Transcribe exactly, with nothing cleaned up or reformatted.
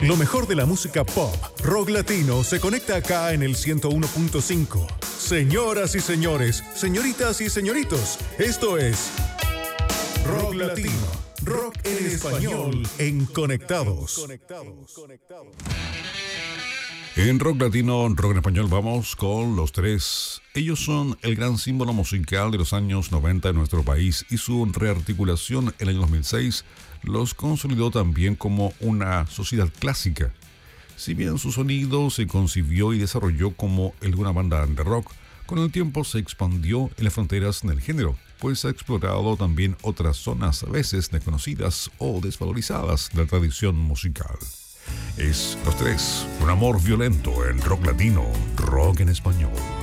Lo mejor de la música pop, rock latino, se conecta acá en el ciento uno punto cinco. Señoras y señores, señoritas y señoritos, esto es Rock Latino, rock en español, en Conectados. En Rock Latino, Rock en Español, vamos con Los Tres. Ellos son el gran símbolo musical de los años noventa en nuestro país y su rearticulación en el año dos mil seis los consolidó también como una sociedad clásica. Si bien su sonido se concibió y desarrolló como el de una banda de rock, con el tiempo se expandió en las fronteras del género, pues ha explorado también otras zonas a veces desconocidas o desvalorizadas de la tradición musical. Es Los Tres, un amor violento en rock latino, rock en español.